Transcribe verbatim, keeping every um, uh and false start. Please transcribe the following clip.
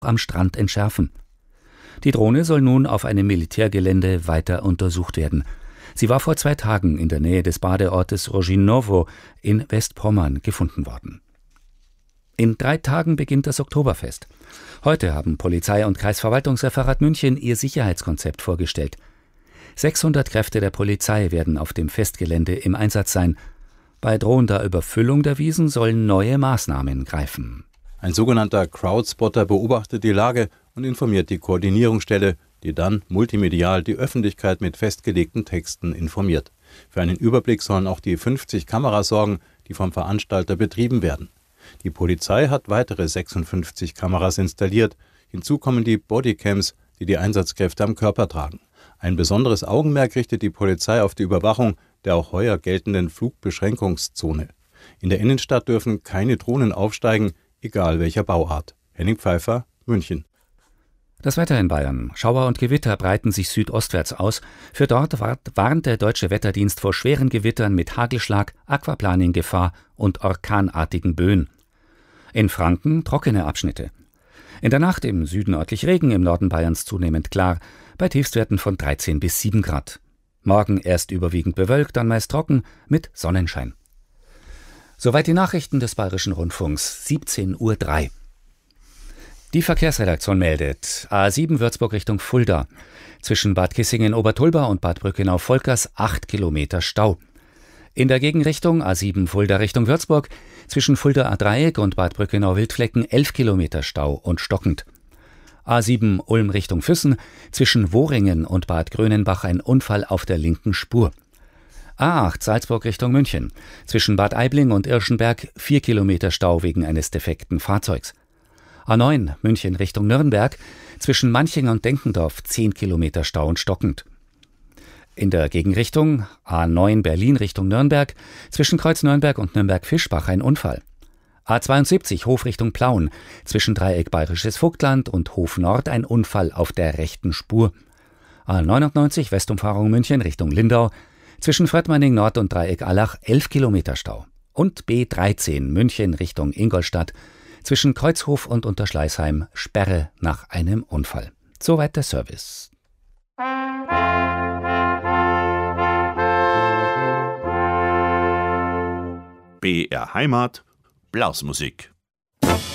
am Strand entschärfen. Die Drohne soll nun auf einem Militärgelände weiter untersucht werden. Sie war vor zwei Tagen in der Nähe des Badeortes Rožinovo in Westpommern gefunden worden. In drei Tagen beginnt das Oktoberfest. Heute haben Polizei und Kreisverwaltungsreferat München ihr Sicherheitskonzept vorgestellt. sechshundert Kräfte der Polizei werden auf dem Festgelände im Einsatz sein. Bei drohender Überfüllung der Wiesn sollen neue Maßnahmen greifen. Ein sogenannter Crowdspotter beobachtet die Lage und informiert die Koordinierungsstelle, die dann multimedial die Öffentlichkeit mit festgelegten Texten informiert. Für einen Überblick sollen auch die fünfzig Kameras sorgen, die vom Veranstalter betrieben werden. Die Polizei hat weitere sechsundfünfzig Kameras installiert. Hinzu kommen die Bodycams, die die Einsatzkräfte am Körper tragen. Ein besonderes Augenmerk richtet die Polizei auf die Überwachung der auch heuer geltenden Flugbeschränkungszone. In der Innenstadt dürfen keine Drohnen aufsteigen, egal welcher Bauart. Henning Pfeiffer, München. Das Wetter in Bayern. Schauer und Gewitter breiten sich südostwärts aus. Für dort warnt der Deutsche Wetterdienst vor schweren Gewittern mit Hagelschlag, Aquaplaning-Gefahr und orkanartigen Böen. In Franken trockene Abschnitte. In der Nacht im Süden örtlich Regen, im Norden Bayerns zunehmend klar, bei Tiefstwerten von dreizehn bis sieben Grad. Morgen erst überwiegend bewölkt, dann meist trocken mit Sonnenschein. Soweit die Nachrichten des Bayerischen Rundfunks, siebzehn Uhr drei. Die Verkehrsredaktion meldet, A sieben Würzburg Richtung Fulda. Zwischen Bad Kissingen-Obertulba und Bad Brückenau-Volkers acht Kilometer Stau. In der Gegenrichtung A sieben Fulda Richtung Würzburg, zwischen Fulda-A-Dreieck und Bad Brückenau-Wildflecken elf Kilometer Stau und stockend. A sieben Ulm Richtung Füssen, zwischen Woringen und Bad Grönenbach ein Unfall auf der linken Spur. A acht Salzburg Richtung München, zwischen Bad Aibling und Irschenberg vier Kilometer Stau wegen eines defekten Fahrzeugs. A neun München Richtung Nürnberg, zwischen Manching und Denkendorf zehn Kilometer Stau und stockend. In der Gegenrichtung A neun Berlin Richtung Nürnberg, zwischen Kreuz Nürnberg und Nürnberg-Fischbach ein Unfall. A zweiundsiebzig Hof Richtung Plauen, zwischen Dreieck Bayerisches Vogtland und Hof Nord ein Unfall auf der rechten Spur. A neunundneunzig Westumfahrung München Richtung Lindau, zwischen Fröttmanning Nord und Dreieck Allach elf Kilometer Stau. Und B dreizehn München Richtung Ingolstadt, zwischen Kreuzhof und Unterschleißheim Sperre nach einem Unfall. Soweit der Service. B R Heimat, Blasmusik.